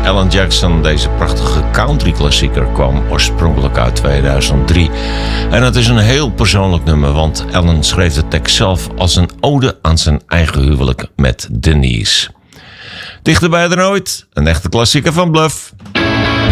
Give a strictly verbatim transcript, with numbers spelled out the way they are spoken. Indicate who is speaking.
Speaker 1: Alan Jackson. Deze prachtige country klassieker kwam oorspronkelijk uit tweeduizend drie. En het is een heel persoonlijk nummer, want Alan schreef de tekst zelf als een ode aan zijn eigen huwelijk met Denise. Dichterbij dan ooit, een echte klassieker van Bluff.